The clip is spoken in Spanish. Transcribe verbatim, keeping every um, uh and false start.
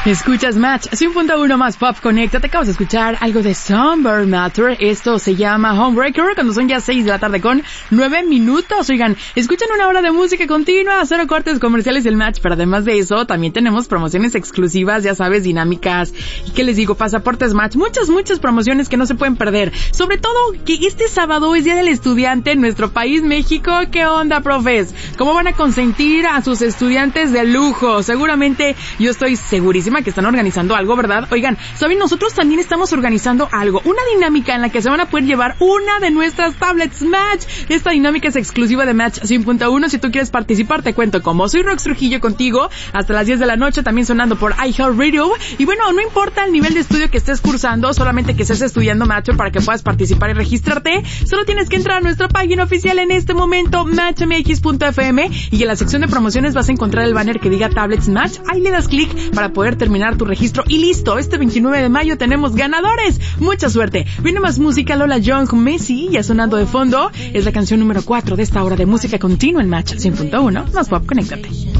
Escuchas Match cien punto uno más Pop Connect. Te acabas de escuchar algo de Summer Matter. Esto se llama Homebreaker, cuando son ya seis de la tarde con nueve minutos. Oigan, escuchan una hora de música continua, cero cortes comerciales del Match, pero además de eso, también tenemos promociones exclusivas, ya sabes, dinámicas. ¿Y qué les digo? Pasaportes Match. Muchas, muchas promociones que no se pueden perder. Sobre todo que este sábado es Día del Estudiante en nuestro país, México. ¿Qué onda, profes? ¿Cómo van a consentir a sus estudiantes de lujo? Seguramente, yo estoy segurísima que están organizando algo, ¿verdad? Oigan, ¿saben? Nosotros también estamos organizando algo, una dinámica en la que se van a poder llevar una de nuestras tablets Match. Esta dinámica es exclusiva de Match cien punto uno. Si tú quieres participar, te cuento cómo. Soy Rox Trujillo contigo hasta las diez de la noche, también sonando por iHeartRadio. Y bueno, no importa el nivel de estudio que estés cursando, solamente que estés estudiando Match para que puedas participar y registrarte. Solo tienes que entrar a nuestra página oficial en este momento, match m x punto f m, y en la sección de promociones vas a encontrar el banner que diga Tablets Match. Ahí le das clic para poder terminar tu registro y listo. Este veintinueve de mayo tenemos ganadores. Mucha suerte. Viene más música. Lola Young, Messi, ya sonando de fondo. Es la canción número cuatro de esta hora de música continua en Match cien punto uno. Más Pop, conéctate.